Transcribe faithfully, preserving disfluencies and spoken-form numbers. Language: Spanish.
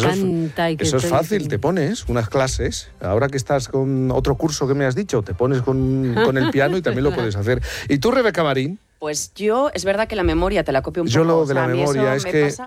encanta. Eso, y que eso es te- fácil, te pones unas clases, ahora que estás con otro curso que me has dicho, te pones con, con el piano y también lo puedes hacer. ¿Y tú, Rebeca Marín? Pues yo, es verdad que la memoria te la copio un Yo poco. lo o de sea, la a mí eso memoria es me que pasa-